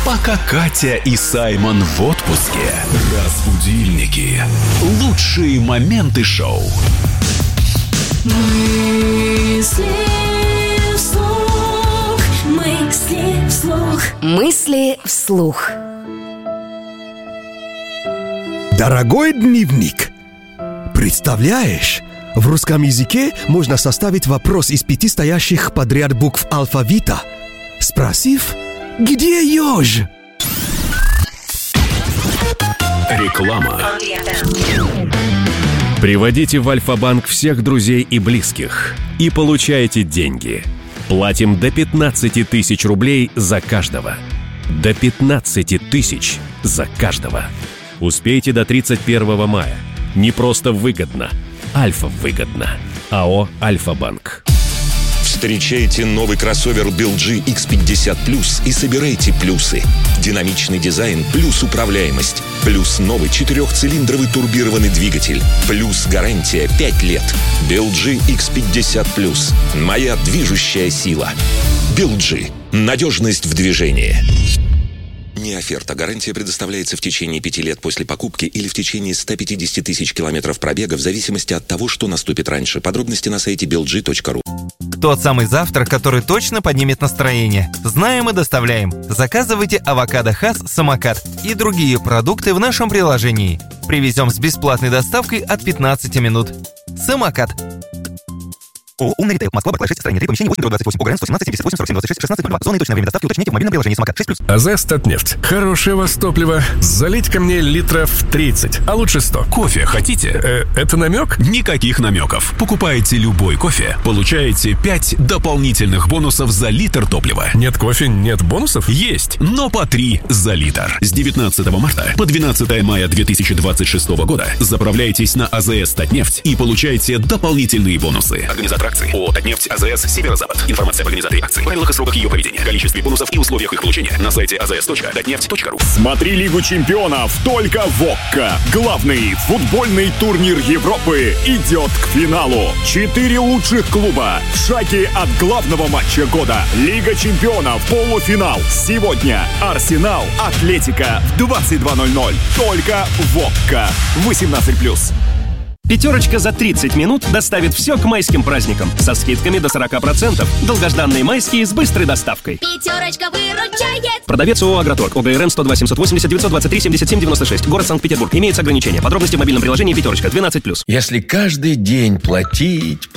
Пока Катя и Саймон в отпуске. Разбудильники. Лучшие моменты шоу. Мысли вслух. Мысли вслух. Мысли вслух. Дорогой дневник, представляешь, в русском языке можно составить вопрос из 5 стоящих подряд букв алфавита, спросив, где еж? Реклама. Приводите в Альфа-банк всех друзей и близких и получайте деньги. Платим до 15 тысяч рублей за каждого. До 15 тысяч за каждого. Успейте до 31 мая. Не просто выгодно. Альфа-выгодно. АО «Альфа-банк». Встречайте новый кроссовер BLG X50 Plus и собирайте плюсы. Динамичный дизайн плюс управляемость. Плюс новый 4-цилиндровый турбированный двигатель. Плюс гарантия 5 лет. BLG X50 Plus. Моя движущая сила. BLG. Надежность в движении. Не оферта. Гарантия предоставляется в течение 5 лет после покупки или в течение 150 тысяч километров пробега в зависимости от того, что наступит раньше. Подробности на сайте blg.ru. Тот самый завтрак, который точно поднимет настроение. Знаем и доставляем. Заказывайте авокадо Хас Самокат и другие продукты в нашем приложении. Привезем с бесплатной доставкой от 15 минут. Самокат. ООО «Умный ритейл». Москва, Барклай, 6, строение 3, помещение 8-28, ОГРН 117 78 47 26 16 02. Зона и точное время доставки уточните в мобильном приложении «Самокат» 6+. АЗС «Татнефть». Хорошее у вас топливо. Залить ко мне литров 30, а лучше 100. Кофе хотите? Это намек? Никаких намеков. Покупаете любой кофе, получаете 5 дополнительных бонусов за литр топлива. Нет кофе, нет бонусов? Есть, но по 3 за литр. С 19 марта по 12 мая 2026 года заправляйтесь на АЗС «Татнефть» и получайте дополнительные бонусы. Организатор акции ООО «Татнефть» АЗС «Северо-Запад». Информация об организаторе акции, правилах и сроках ее проведения, количестве бонусов и условиях их получения на сайте azs.tatneft.ru. Смотри Лигу чемпионов только в ОККО. Главный футбольный турнир Европы идет к финалу. 4 лучших клуба в шаге от главного матча года. Лига чемпионов, полуфинал. Сегодня Арсенал, Атлетико в 22:00. Только в ОККО. 18+. Пятерочка за 30 минут доставит все к майским праздникам. Со скидками до 40%. Долгожданные майские с быстрой доставкой. Пятерочка выручает. Продавец ООО «Агроторг». ОГРН 102 780 923 77 96. Город Санкт-Петербург. Имеется ограничение. Подробности в мобильном приложении «Пятерочка» 12+. Если каждый день платить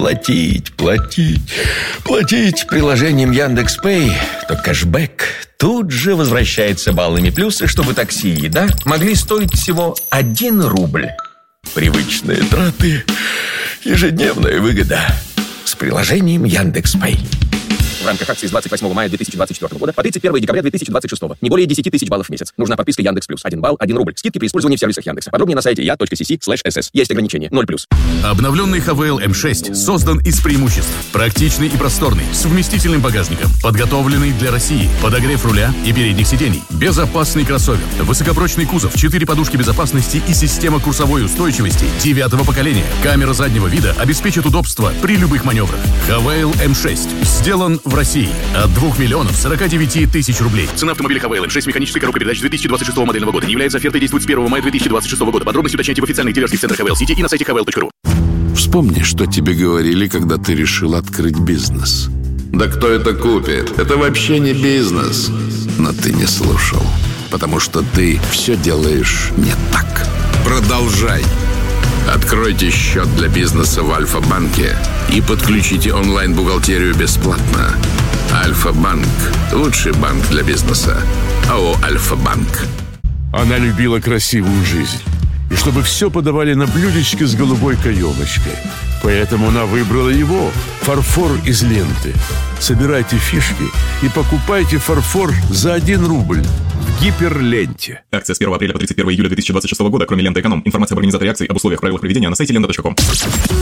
приложением Яндекс.Пэй, то кэшбэк тут же возвращается баллами плюсы, чтобы такси и еда могли стоить всего 1 рубль. Привычные траты, ежедневная выгода с приложением Яндекс.Пэй. В рамках акции с 28 мая 2024 года по 31 декабря 2026. Не более 10 тысяч баллов в месяц. Нужна подписка Яндекс Плюс. 1 балл, 1 рубль. Скидки при использовании в сервисах Яндекса. Подробнее на сайте ya.cc/ss. Есть ограничения. 0+. Обновленный Havail M6 создан из преимуществ. Практичный и просторный, с вместительным багажником, подготовленный для России, подогрев руля и передних сидений, безопасный кроссовер, высокопрочный кузов, 4 подушки безопасности и система курсовой устойчивости 9-го поколения. Камера заднего вида обеспечит удобство при любых маневрах. Havail M6 сделан в России от 2 миллионов 49 тысяч рублей. Цена автомобиля Havail M6 механической коробкой передач 2026 модельного года. Не является офертой, действует с 1 мая 2026 года. Подробности уточняйте в официальных дилерских центрах Havail City и на сайте havail.ru. Вспомни, что тебе говорили, когда ты решил открыть бизнес. Да кто это купит? Это вообще не бизнес. Но ты не слушал, потому что ты все делаешь не так. Продолжай. Откройте счет для бизнеса в Альфа-банке и подключите онлайн-бухгалтерию бесплатно. Альфа-банк – лучший банк для бизнеса. АО «Альфа-банк». Она любила красивую жизнь. И чтобы все подавали на блюдечке с голубой каемочкой. Поэтому она выбрала его – фарфор из ленты. Собирайте фишки и покупайте фарфор за 1 рубль в Гиперленте. Акция с 1 апреля по 31 июля 2026 года, кроме ленты «Эконом». Информация об организаторе акции, об условиях, правилах проведения на сайте lenta.com.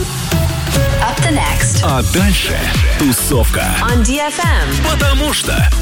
А дальше тусовка. On DFM. Потому что